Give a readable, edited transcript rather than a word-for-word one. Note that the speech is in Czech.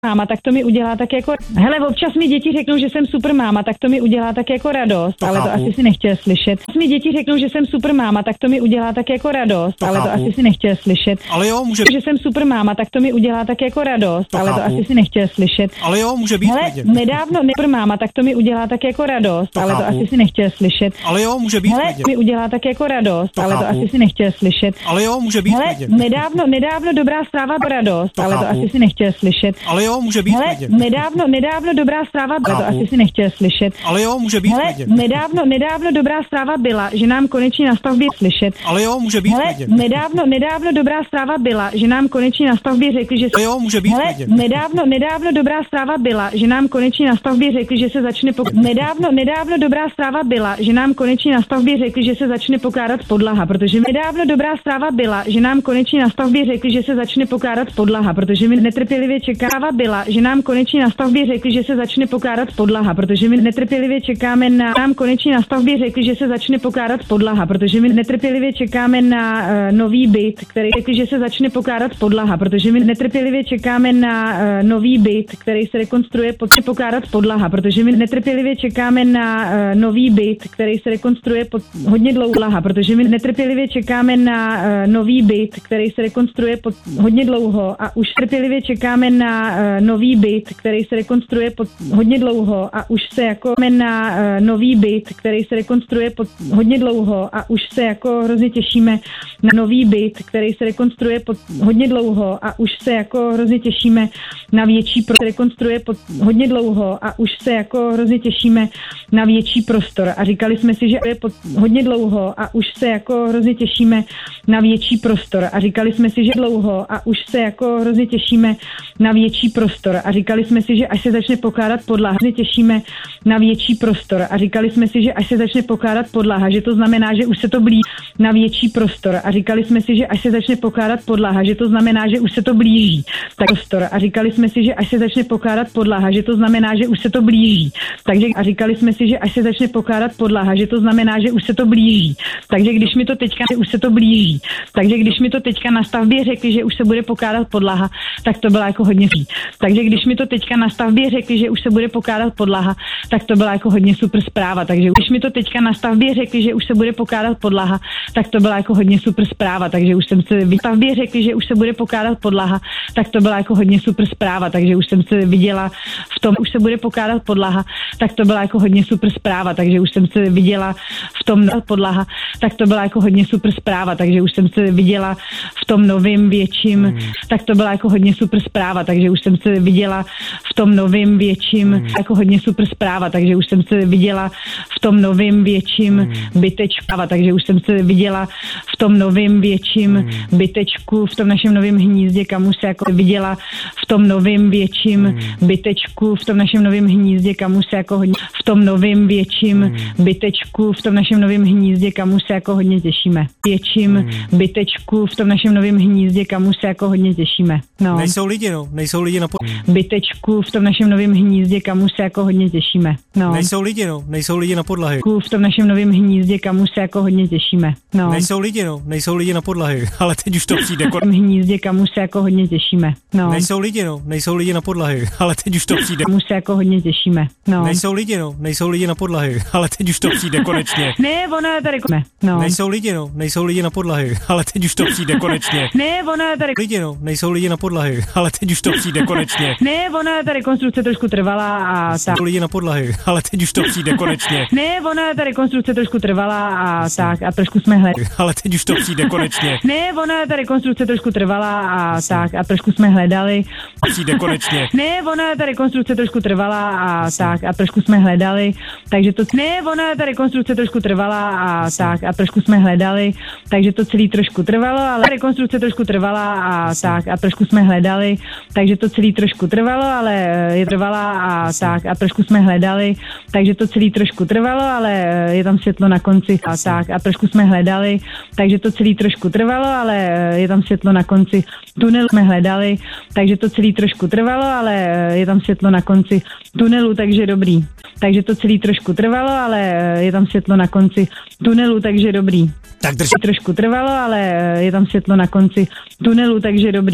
máma, tak to mi udělá tak jako... Hele, občas mi děti řeknou, že jsem super máma, tak to mi udělá tak jako radost, to ale chápu. To asi si nechtěl slyšet. Mi děti řeknou, že jsem super máma, tak to mi udělá tak jako radost, to ale chápu. To asi si nechtěl slyšet. Ale jo, může... Že jsem super máma, tak to mi udělá tak jako radost, to ale chápu. To asi si nechtěl slyšet. Ale jo, může být. Hele, nedávno super máma, tak to mi udělá tak jako radost, to ale chápu. To asi si nechtěl slyšet. Ale jo, může být. Hele, mi udělá tak jako radost, to ale chápu. To asi si nechtěl slyšet. Ale jo, může být. Hele, nedávno dobrá zpráva, radost, to ale chápu. To asi si nechtěl slyšet. Ale jo, může být. Hele, nedávno dobrá zpráva, ale to asi si nechtěl slyšet. Ale jo, může být. Hele, nedávno dobrá zpráva byla, že nám konečně na stavbě slyšet. Ale jo, může být. Hele, nedávno dobrá zpráva byla, že nám konečně na stavbě řekli, že... Ale jo, může být. Hele, nedávno dobrá zpráva byla, že nám konečně na stavbě řekli, že se začne... Nedávno dobrá zpráva byla, že nám konečně na stavbě řekli, že se začne pokládat podlaha, protože nedávno dobrá zpráva byla, že nám konečně na stavbě řekli, že se začne pokládat podlaha, protože my netrpělivě čekáva byla, že nám konečně na stavbě řekli, že se začne pokládat podlaha, protože my netrpělivě čekáme na... Nám konečně na stavbě řekli, že se začne pokládat podlaha, protože my netrpělivě čekáme na nový byt, který řekli, že se začne pokládat podlaha, protože my netrpělivě čekáme na nový byt, který se rekonstruuje pokládat podlaha, protože my netrpělivě čekáme na nový byt, který se rekonstruuje hodně dlouho, protože my netrpělivě čekáme na nový byt, který se rekonstruuje hodně dlouho a už trpělivě čekáme na nový byt, který se rekonstruuje hodně dlouho a už se jako na nový byt, který se rekonstruuje hodně dlouho a už se jako hrozně těšíme na nový byt, který se rekonstruuje hodně dlouho a už se jako hrozně těšíme na větší prostor, rekonstruuje hodně dlouho a už se jako hrozně těšíme na větší prostor a říkali jsme si, že je hodně dlouho a už se jako hrozně těšíme na větší prostor a říkali jsme si, že dlouho a už se jako hrozně těšíme na větší prostor a říkali jsme si, že až se začne pokládat podlaha, hrozně těšíme na větší prostor a říkali jsme si, že až se začne pokládat podlaha, že to znamená, že už se to blíží na větší prostor a říkali jsme si, že až se začne pokládat podlaha, že to znamená, že už se to blíží tak prostor a říkali jsme si, že až se začne pokládat podlaha, že to znamená, že už se to blíží. Takže a říkali jsme si, že až se začne pokládat podlaha, že to znamená, že už se to blíží. Takže když mi to teďka už se to blíží. Takže když mi to teďka na stavbě řekli, že už se bude pokládat podlaha, tak to byla jako hodně. Takže když mi to teďka na stavbě řekli, že už se bude pokládat podlaha, tak to byla jako hodně super zpráva. Takže když mi to teďka na stavbě řekli, že už se bude pokládat podlaha, tak to byla jako hodně super zpráva. Takže už jsem se v stavbě řekli, že už se bude pokládat podlaha, tak to byla jako hodně super zpráva. Takže už jsem se viděla v tom, už se bude pokládat podlaha, tak to byla jako hodně super zpráva. Takže už jsem se viděla v tom podlaha, tak to byla jako hodně super zpráva. Takže už jsem se viděla v tom novým větším, tak to byla jako hodně super zpráva. Takže už jsem se viděla v tom novým větším, jako hodně super zpráva. Takže už jsem se viděla v tom novým větším bytečku, takže už jsem se viděla v tom novým větším bytečku, v tom našem novém hnízdě, kam už se jako viděla v tom novým větším bytečku, v tom našem novém hnízdě, kam už se jako hodně, v tom novým větším bytečku, v tom našem novém hnízdě, kam už se jako hodně těšíme. Větším bytečku, v tom našem novém hnízdě, kam už se jako hodně těšíme. No. Nejsou lidi na bytečku, v tom našem novém hnízdě, kam už se jako hodně těšíme. No. Nejsou lidi na podlahy. V tom našem novém hnízdě, kam už se jako hodně těšíme. No. Nejsou lidi na podlahy, ale teď už to přijde. V hnízdě, kam už se jako hodně těšíme. No. Nejsou lidi na podlahy, ale teď už to přijde. Kam už se jako hodně těšíme. No. Nejsou lidi na podlahy, ale teď už to přijde konečně. Ne, ona je tady. No. Nejsou lidi na podlahy, ale teď už to přijde konečně. Ne, ona je tady. Nejsou lidi na podlahy, ale teď už to přijde konečně. Ne, ona je tady konstrukce trošku trvalá a tak. Lidi na podlahy, ale teď už to přijde konečně. Ne, ona je tady konstrukce trošku trvalá a tak a trošku jsme hledali. Ale teď už to přijde konečně. Ne, ona je tady konstrukce trošku trvalá a tak a trošku jsme hledali. Přijde konečně. Ne, ona je tady konstrukce trošku trvalá a tak a trošku jsme hledali, takže to ne, ona je tady konstrukce trošku trvalá a tak a trošku jsme hledali, takže to celý trošku trvalo, ale rekonstrukce trošku trvala a tak a trošku jsme hledali, takže to celý trošku trvalo, ale je trvala a tak a trošku jsme hledali, takže to celý trošku trvalo, ale je tam světlo na konci a tak a trošku jsme hledali, takže to celý trošku trvalo, ale je tam světlo na konci tunelu jsme hledali, takže to celý trošku trvalo, ale je tam světlo na konci tunelu, takže dobrý. Takže to celý trošku trvalo, ale je tam světlo na konci tunelu, takže dobrý. Tak trošku trvalo, ale je tam světlo na konci tunelu, takže dobrý.